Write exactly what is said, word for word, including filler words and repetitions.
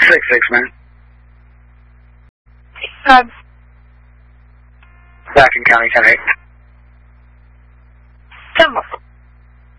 six six, man. Subs. Back in County ten eight.